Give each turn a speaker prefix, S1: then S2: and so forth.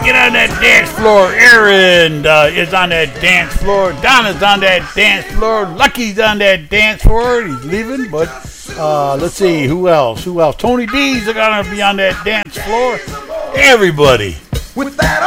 S1: Get on that dance floor. Aaron is on that dance floor. Donna's on that dance floor. Lucky's on that dance floor. He's leaving, but let's see. Who else? Tony D's are going to be on that dance floor. Everybody.
S2: With that